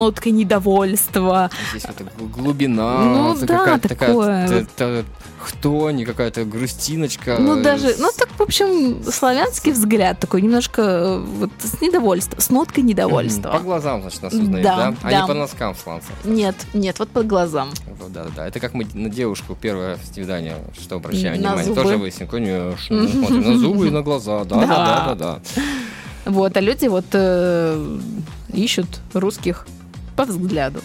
нотка недовольства. Здесь вот глубина, Ну да, такое. такая хтонь, какая-то грустиночка. Ну даже, ну так, в общем, славянский взгляд такой, немножко вот с недовольством, с ноткой недовольства. По глазам, значит, нас узнают, Да, да? А да. не по носкам сланца. Нет, вот под глазам. Вот, да. Это как мы на девушку первое свидание, что обращаем На внимание. зубы. Тоже выясним, конечно. Мы смотрим на зубы и на глаза. Да. Вот, а люди вот ищут русских по взгляду.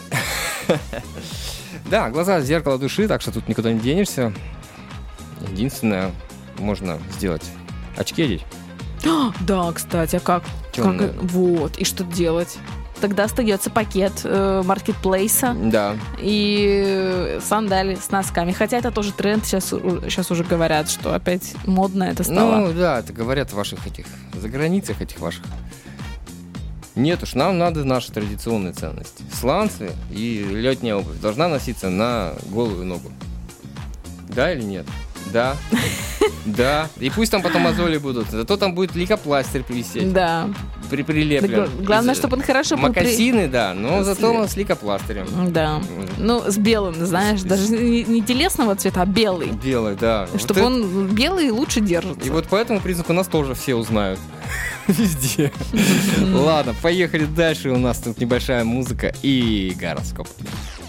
Да, глаза — зеркало души, так что тут никуда не денешься. Единственное, можно сделать — очки одеть. Да, кстати, а как? Тёмные. Вот, и что делать? Тогда остается пакет маркетплейса Да. и сандали с носками. Хотя это тоже тренд. Сейчас уже говорят, что опять модно это стало. Ну, да, это говорят в ваших этих, за границах этих ваших. Нет уж, нам надо наши традиционные ценности. Сланцы и летняя обувь должна носиться на голую ногу. Да или нет? Да. Да. И пусть там потом мозоли будут. Зато там будет лейкопластырь висеть. Да. Прилеплен. Главное, чтобы он хорошо был Мокасины, да, но зато с лейкопластырем. Да. Ну, с белым, знаешь, даже не телесного цвета, а белый. Белый, да. Чтобы Вот он белый лучше держится. И вот по этому признаку нас тоже все узнают. Везде. Ладно, поехали дальше. У нас тут небольшая музыка и гороскоп.